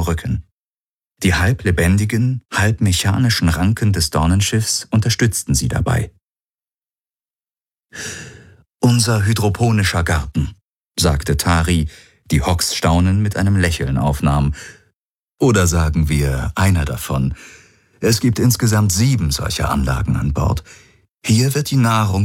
Rücken. Die halb lebendigen, halb mechanischen Ranken des Dornenschiffs unterstützten sie dabei. »Unser hydroponischer Garten«, sagte Tari, die Hocks Staunen mit einem Lächeln aufnahm. »Oder sagen wir, einer davon. Es gibt insgesamt 7 solcher Anlagen an Bord. Hier wird die Nahrung